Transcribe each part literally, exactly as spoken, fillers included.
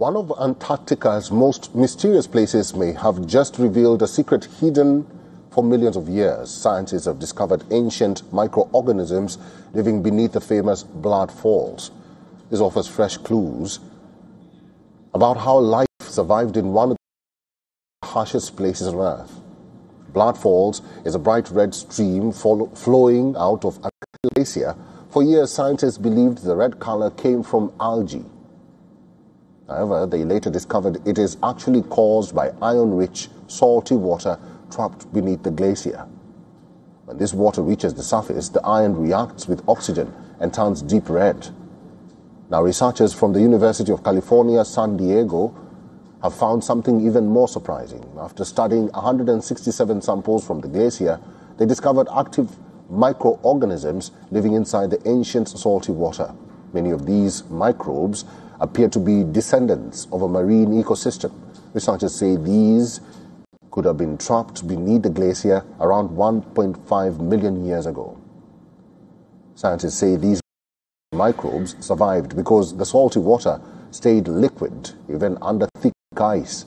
One of Antarctica's most mysterious places may have just revealed a secret hidden for millions of years. Scientists have discovered ancient microorganisms living beneath the famous Blood Falls. This offers fresh clues about how life survived in one of the harshest places on Earth. Blood Falls is a bright red stream flowing out of a glacier. For years, scientists believed the red color came from algae. However, they later discovered it is actually caused by iron-rich, salty water trapped beneath the glacier. When this water reaches the surface, the iron reacts with oxygen and turns deep red. Now, researchers from the University of California, San Diego, have found something even more surprising. After studying one hundred sixty-seven samples from the glacier, they discovered active microorganisms living inside the ancient salty water. Many of these microbes appear to be descendants of a marine ecosystem. Researchers say these could have been trapped beneath the glacier around one point five million years ago. Scientists say these microbes survived because the salty water stayed liquid even under thick ice.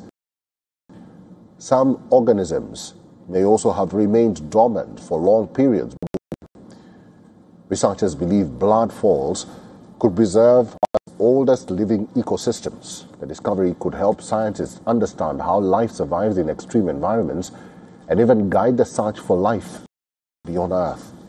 Some organisms may also have remained dormant for long periods. Researchers believe Blood Falls could preserve our oldest living ecosystems. The discovery could help scientists understand how life survives in extreme environments and even guide the search for life beyond Earth.